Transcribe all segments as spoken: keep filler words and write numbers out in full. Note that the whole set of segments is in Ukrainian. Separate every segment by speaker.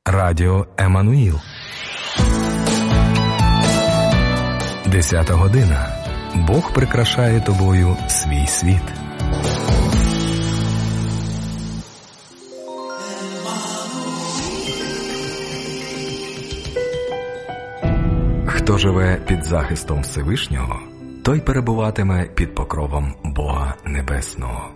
Speaker 1: Радіо Еммануїл. Десята година. Бог прикрашає тобою свій світ. Хто живе під захистом Всевишнього, той перебуватиме під покровом Бога Небесного.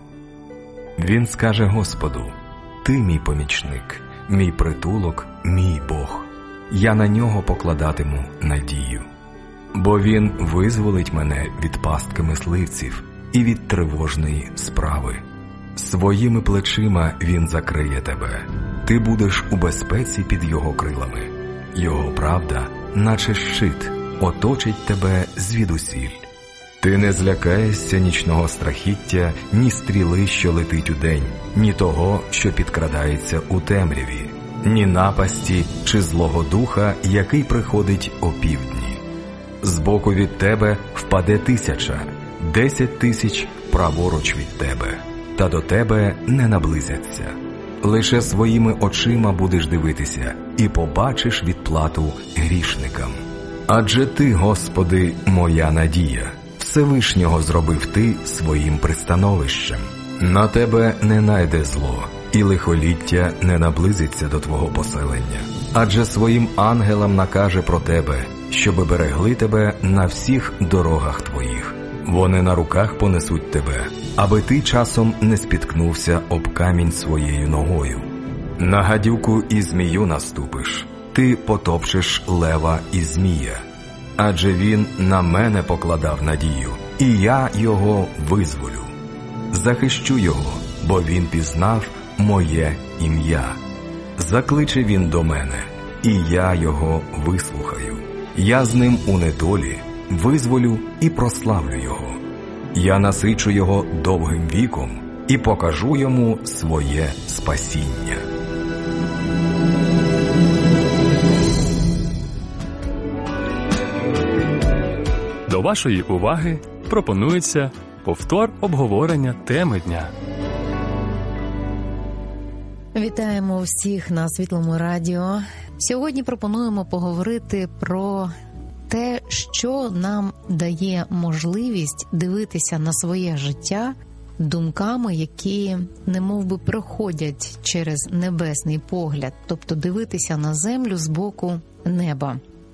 Speaker 1: Він скаже Господу: «Ти мій помічник, мій притулок, мій Бог. Я на нього покладатиму надію. Бо він визволить мене від пастки мисливців і від тривожної справи. Своїми плечима він закриє тебе. Ти будеш у безпеці під його крилами. Його правда, наче щит, оточить тебе звідусіль. Ти не злякаєшся нічного страхіття, ні стріли, що летить удень, ні того, що підкрадається у темряві, ні напасті чи злого духа, який приходить опівдні. Збоку від тебе впаде тисяча, десять тисяч праворуч від тебе, та до тебе не наблизяться. Лише своїми очима будеш дивитися і побачиш відплату грішникам. Адже ти, Господи, моя надія. Всевишнього зробив ти своїм пристановищем. На тебе не найде зло, і лихоліття не наблизиться до твого поселення. Адже своїм ангелам накаже про тебе, щоби берегли тебе на всіх дорогах твоїх. Вони на руках понесуть тебе, аби ти часом не спіткнувся об камінь своєю ногою. На гадюку і змію наступиш, ти потопчеш лева і змія. Адже він на мене покладав надію, і я його визволю. Захищу його, бо він пізнав моє ім'я. Закличе він до мене, і я його вислухаю. Я з ним у недолі, визволю і прославлю його. Я насичу його довгим віком і покажу йому своє спасіння.
Speaker 2: До вашої уваги пропонується повтор обговорення теми дня.
Speaker 3: Вітаємо всіх на Світлому радіо. Сьогодні пропонуємо поговорити про те, що нам дає можливість дивитися на своє життя думками, які немовби проходять через небесний погляд, тобто дивитися на землю з боку неба.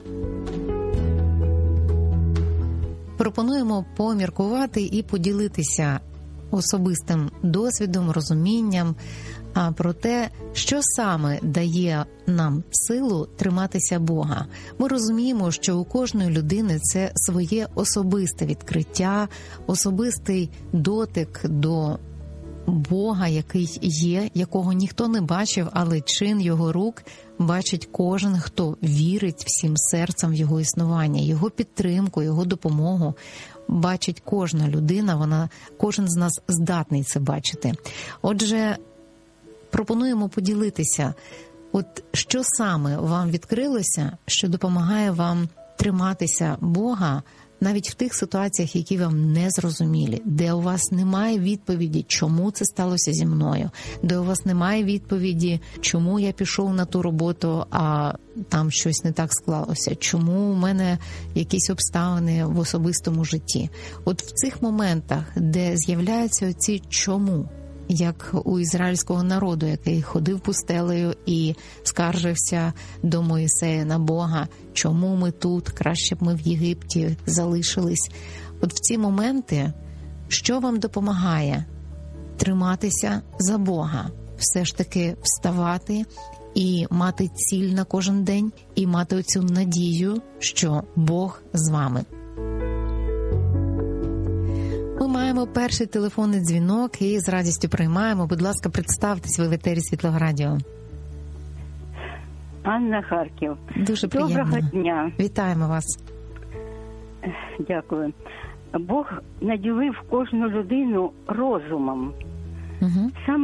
Speaker 3: Пропонуємо поміркувати і поділитися особистим досвідом, розумінням про те, що саме дає нам силу триматися Бога. Ми розуміємо, що у кожної людини це своє особисте відкриття, особистий дотик до Бога, який є, якого ніхто не бачив, але чин його рук бачить кожен, хто вірить всім серцем в його існування, його підтримку, його допомогу. Бачить кожна людина, вона, кожен з нас здатний це бачити. Отже, пропонуємо поділитися, от що саме вам відкрилося, що допомагає вам триматися Бога, навіть в тих ситуаціях, які вам не зрозумілі, де у вас немає відповіді, чому це сталося зі мною, де у вас немає відповіді, чому я пішов на ту роботу, а там щось не так склалося, чому у мене якісь обставини в особистому житті. От в цих моментах, де з'являються оці «чому», як у ізраїльського народу, який ходив пустелею і скаржився до Моїсея на Бога, чому ми тут, краще б ми в Єгипті залишились. От в ці моменти, що вам допомагає триматися за Бога? Все ж таки вставати і мати ціль на кожен день, і мати оцю надію, що Бог з вами. Ми маємо перший телефонний дзвінок і з радістю приймаємо. Будь ласка, представтесь, ви в етері Світлого радіо.
Speaker 4: Анна, Харків.
Speaker 3: Дуже приємно.
Speaker 4: Доброго дня.
Speaker 3: Вітаємо вас.
Speaker 4: Дякую. Бог наділив кожну людину розумом.
Speaker 3: Угу.
Speaker 4: Саме